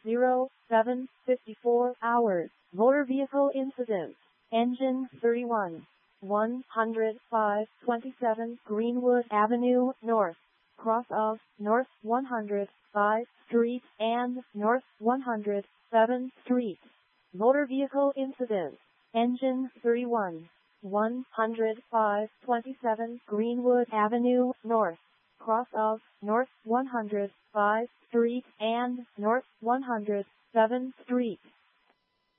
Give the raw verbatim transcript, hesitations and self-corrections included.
zero seven fifty-four hours. Motor vehicle incident. Engine thirty-one. one oh five twenty-seven Greenwood Avenue North, cross of North one hundred fifth Street and North one hundred seventh Street. Motor vehicle incident. Engine thirty-one. one oh five twenty-seven Greenwood Avenue North, cross of North one hundred fifth Street and North one hundred seventh Street.